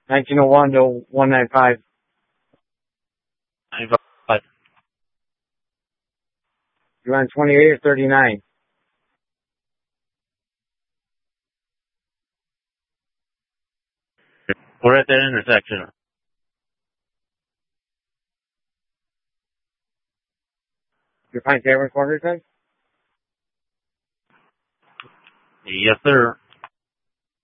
1901 to 195. 95. You're on 28 or 39? We're at that intersection. You're fine, Tavern Quarters then? Yes, sir.